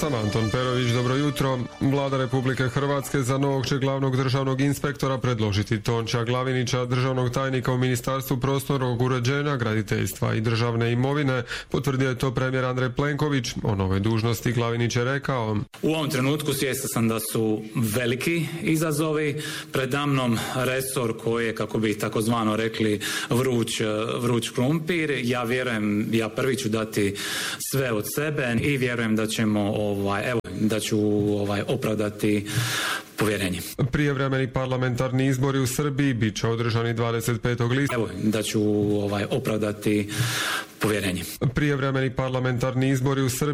sam Anton Perović, dobro jutro. Vlada Republike Hrvatske za novog će glavnog državnog inspektora predložiti Tončija Glavinića, državnog tajnika u Ministarstvu prostornog uređenja, graditeljstva i državne imovine. Potvrdio je to premijer Andrej Plenković. O novoj dužnosti Glavinić je rekao: U ovom trenutku svjestan sam da su veliki izazovi pred mnom, resor koji je, kako bi takozvano rekli, vruć krumpir. Ja vjerujem, ja prvi ću dati sve od sebe i vjerujem da ćemo da ću opravdati povjerenje. Prijevremeni parlamentarni izbori u Srbiji bit će održani 25. listopada. Da ću opravdati povjerenje. Prijevremeni parlamentarni izbori u Srbiji